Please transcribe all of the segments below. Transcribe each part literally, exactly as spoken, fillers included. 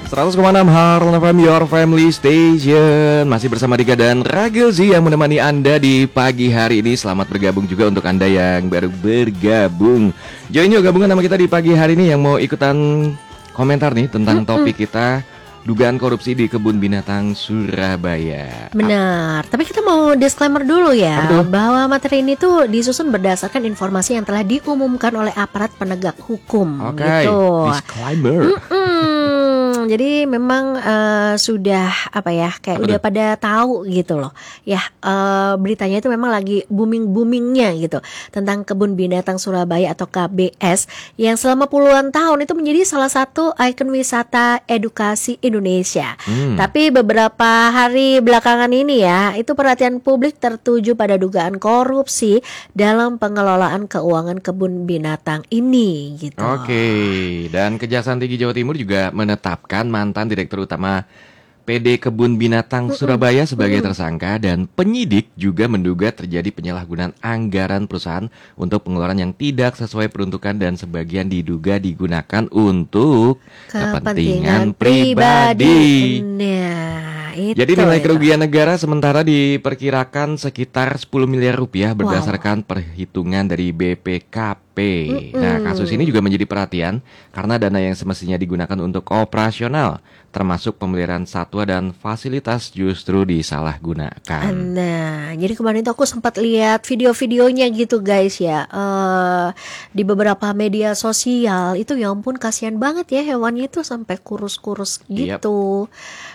seratus koma enam Harlem F M, Your Family Station. Masih bersama Dika dan Ragilzi yang menemani Anda di pagi hari ini. Selamat bergabung juga untuk Anda yang baru bergabung. Join yuk gabungan sama kita di pagi hari ini yang mau ikutan komentar nih tentang topik kita, dugaan korupsi di kebun binatang Surabaya. Benar, tapi kita mau disclaimer dulu ya, Aduh. bahwa materi ini tuh disusun berdasarkan informasi yang telah diumumkan oleh aparat penegak hukum. Oke, gitu. disclaimer. Mm-mm. Jadi memang uh, sudah apa ya, kayak Apa udah tuh? pada tahu gitu loh. Ya, uh, beritanya itu memang lagi booming-boomingnya gitu tentang kebun binatang Surabaya atau K B S yang selama puluhan tahun itu menjadi salah satu ikon wisata edukasi Indonesia. Hmm. Tapi beberapa hari belakangan ini ya, itu perhatian publik tertuju pada dugaan korupsi dalam pengelolaan keuangan kebun binatang ini gitu. Oke, dan Kejaksaan Tinggi Jawa Timur juga menetapkan mantan Direktur Utama P D Kebun Binatang Surabaya sebagai tersangka, dan penyidik juga menduga terjadi penyalahgunaan anggaran perusahaan untuk pengeluaran yang tidak sesuai peruntukan dan sebagian diduga digunakan untuk kepentingan pribadi. Nah, itu Jadi nilai itu. kerugian negara sementara diperkirakan sekitar sepuluh miliar rupiah berdasarkan perhitungan dari B P K P. Nah, kasus ini juga menjadi perhatian karena dana yang semestinya digunakan untuk operasional, termasuk pemeliharaan satwa dan fasilitas, justru disalahgunakan. Nah, jadi kemarin tuh aku sempat lihat video-videonya gitu guys ya, eh di beberapa media sosial itu, ya ampun kasihan banget ya hewannya itu sampai kurus-kurus gitu.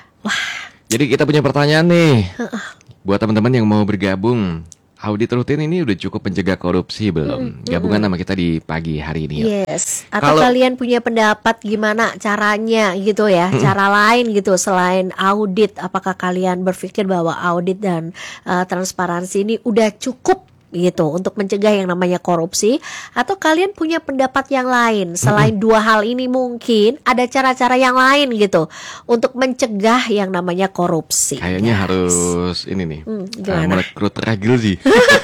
Jadi kita punya pertanyaan nih buat teman-teman yang mau bergabung. Audit rutin ini udah cukup mencegah korupsi belum? Gabungan sama kita di pagi hari ini yuk. Yes, atau Kalau- kalian punya pendapat gimana caranya gitu ya, cara lain gitu selain audit? Apakah kalian berpikir bahwa audit dan uh, transparansi ini udah cukup gitu untuk mencegah yang namanya korupsi, atau kalian punya pendapat yang lain selain dua hal ini? Mungkin ada cara-cara yang lain gitu untuk mencegah yang namanya korupsi. Kayaknya guys. harus ini nih, Hmm, uh, gimana? merekrut Ragilzi.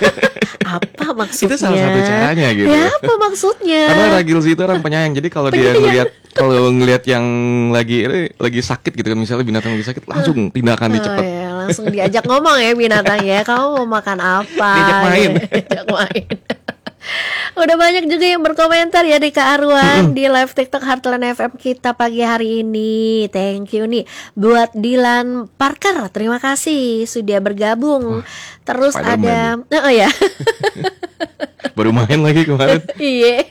Apa maksudnya? Itu salah satu caranya gitu. Ya, apa maksudnya? Karena Ragilzi itu orang penyayang. Jadi kalau dia ngelihat kalau ngelihat yang lagi eh, lagi sakit gitu kan, misalnya binatang lagi sakit, langsung tindakan Oh, dicepat. ya, langsung diajak ngomong ya binatang ya. Kamu mau makan apa? Diajak main. Diajak main. Udah banyak juga yang berkomentar ya di Kak Arwan di live TikTok Heartland F M kita pagi hari ini. Thank you nih buat Dilan Parker. Terima kasih sudah bergabung. Terus Spiderman ada oh ya. Baru main lagi kemarin. Iya.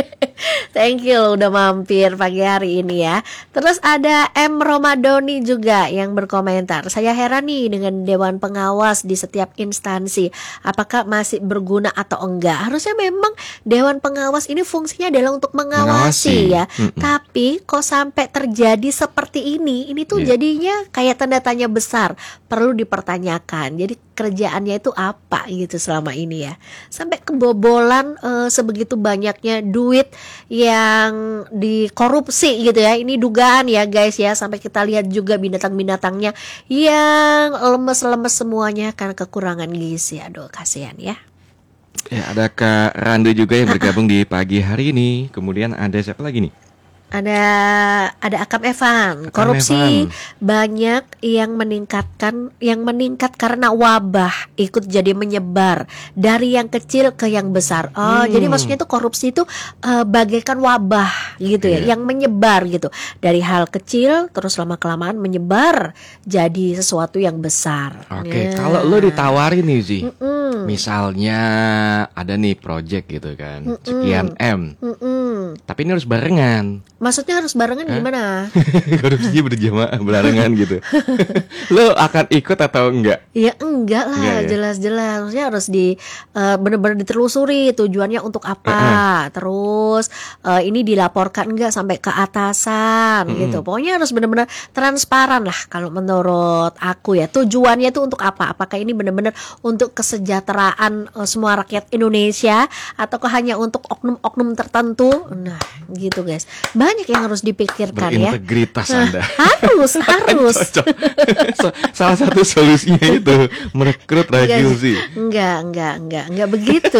Thank you udah mampir pagi hari ini ya. Terus ada M Romadoni juga yang berkomentar. Saya heran nih dengan dewan pengawas di setiap instansi. Apakah masih berguna atau enggak? Harusnya memang dewan pengawas ini fungsinya adalah untuk mengawasi, Mengawasi. ya. Mm-mm. Tapi kok sampai terjadi seperti ini? Ini tuh Iya. jadinya kayak tanda tanya besar, perlu dipertanyakan. Jadi kerjaannya itu apa gitu selama ini ya? Sampai kebobolan eh, sebegitu banyaknya duit yang dikorupsi gitu ya. Ini dugaan ya guys ya. Sampai kita lihat juga binatang-binatangnya yang lemes-lemes semuanya karena kekurangan gizi. Aduh kasihan ya. Ya, ada Kak Randu juga yang bergabung di pagi hari ini. Kemudian ada siapa lagi nih? Ada ada Akam Evan. Akam Korupsi Evan. banyak yang meningkatkan yang meningkat karena wabah ikut jadi menyebar dari yang kecil ke yang besar. Oh, Hmm. jadi maksudnya itu korupsi itu eh, bagaikan wabah gitu ya, Iya. yang menyebar gitu. Dari hal kecil terus lama-kelamaan menyebar jadi sesuatu yang besar. Oke, Ya. kalau lo ditawarin nih Zi, Mm-mm. misalnya ada nih project gitu kan, Mm-mm. sekian M, Mm-mm. tapi ini harus barengan. Maksudnya harus barengan gimana? Korupsinya berjamaah barengan gitu. Lo akan ikut atau enggak? Ya enggak lah, Enggak ya? jelas-jelas maksudnya harus di eh, benar-benar ditelusuri tujuannya untuk apa. Terus eh, ini dilaporkan enggak sampai ke atasan gitu. Pokoknya harus benar-benar transparan lah kalau menurut aku ya. Tujuannya itu untuk apa? Apakah ini benar-benar untuk kesejahteraan eh, semua rakyat Indonesia ataukah hanya untuk oknum-oknum tertentu? Nah, gitu guys. Banyak yang harus dipikirkan ya. Berintegritas Anda. Harus, harus. Cocok. So- salah satu solusinya itu merekrut Ragilzi. Enggak, enggak, enggak, enggak begitu.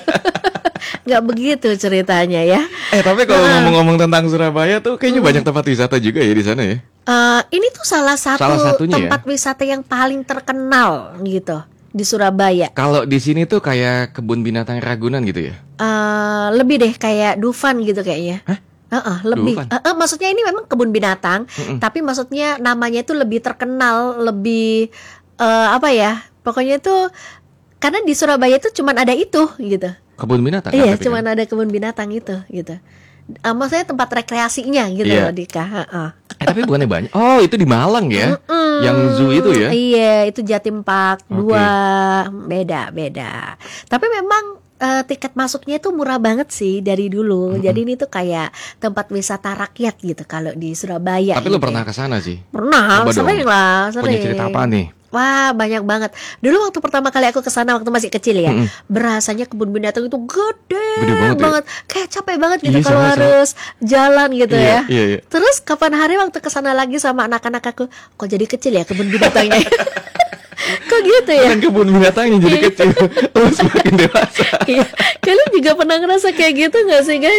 Enggak begitu ceritanya ya. Eh tapi kalau ngomong-ngomong tentang Surabaya tuh kayaknya banyak tempat wisata juga ya di sana ya. Eh, ini tuh salah satu Salah satunya ya? tempat wisata yang paling terkenal gitu di Surabaya. Kalau di sini tuh kayak kebun binatang Ragunan gitu ya? Eh, lebih deh kayak Dufan gitu kayaknya. Hah? Heeh, lebih. Dufan? Heeh, maksudnya ini memang kebun binatang, Mm-mm. tapi maksudnya namanya itu lebih terkenal, lebih eh, apa ya? Pokoknya itu karena di Surabaya itu cuman ada itu gitu. Kebun binatang kan, Iya, tapi cuman kan? ada kebun binatang itu gitu. Eh, maksudnya tempat rekreasinya gitu Iya. loh, Dika. Heeh. Eh, tapi bukannya banyak. Oh, itu di Malang ya? Mm-mm. Yang zoo itu ya? Iya, itu Jatim Park Oke. dua. Beda, beda. Tapi memang eh, tiket masuknya itu murah banget sih dari dulu. Jadi ini tuh kayak tempat wisata rakyat gitu kalau di Surabaya. Tapi lo gitu pernah ya. ke sana sih? Pernah, Coba dong. sering lah, sering. Punya cerita apa nih? Wah, banyak banget. Dulu waktu pertama kali aku ke sana waktu masih kecil ya, Mm-mm. berasanya kebun binatang itu gede, Gede banget ya? Kayak capek banget gitu Iya, kalau sama-sama. harus jalan gitu Iya, ya. iya, iya. Terus kapan hari waktu ke sana lagi sama anak-anak aku, kok jadi kecil ya kebun binatangnya? Kok gitu ya? Kan kebun binatang yang jadi Iya. kecil. Lo semakin dewasa. Iya. Kalian juga pernah ngerasa kayak gitu nggak sih guys?